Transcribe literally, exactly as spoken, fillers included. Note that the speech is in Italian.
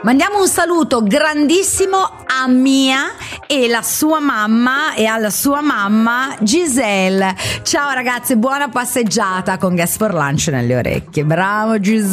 Mandiamo un saluto grandissimo a Mia e la sua mamma e alla sua mamma Giselle. Ciao ragazze, buona passeggiata con Gas for Lunch nelle orecchie. Bravo Giselle.